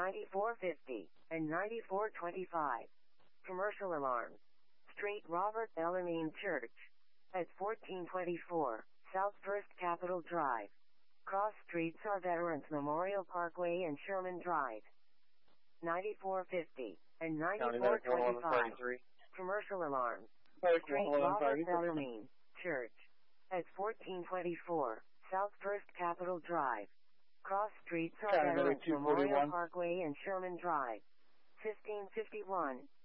9450, and 9425. Commercial alarms. Street Robert Bellarmine Church. At 1424, South First Capitol Drive. Cross streets are Veterans Memorial Parkway and Sherman Drive. 9450, and 9425. Commercial alarms. Street Robert Bellarmine Church. At 1424, South First Capitol Drive. Cross streets are Veterans Memorial Parkway and Sherman Drive. 1551,